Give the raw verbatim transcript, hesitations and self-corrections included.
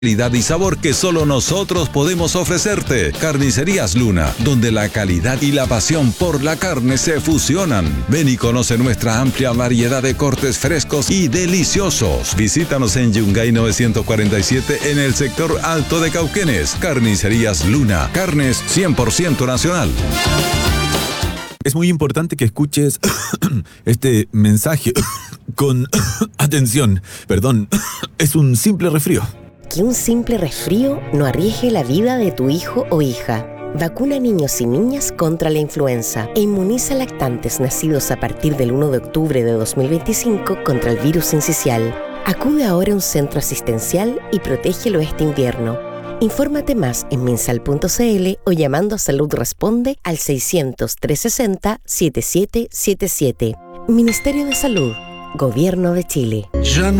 calidad y sabor que solo nosotros podemos ofrecerte. Carnicerías Luna, donde la calidad y la pasión por la carne se fusionan. Ven y conoce nuestra amplia variedad de cortes frescos y deliciosos. Visítanos en Yungay novecientos cuarenta y siete en el sector Alto de Cauquenes. Carnicerías Luna, carnes cien por ciento nacional. Es muy importante que escuches este mensaje con atención. Perdón, es un simple resfrío. Que un simple resfrío no arriesgue la vida de tu hijo o hija. Vacuna a niños y niñas contra la influenza e inmuniza lactantes nacidos a partir del primero de octubre de dos mil veinticinco contra el virus sincicial. Acude ahora a un centro asistencial y protégelo este invierno. Infórmate más en mensal punto c l o llamando a Salud Responde al seiscientos, trescientos sesenta, setenta y siete setenta y siete. Ministerio de Salud, Gobierno de Chile. Ya no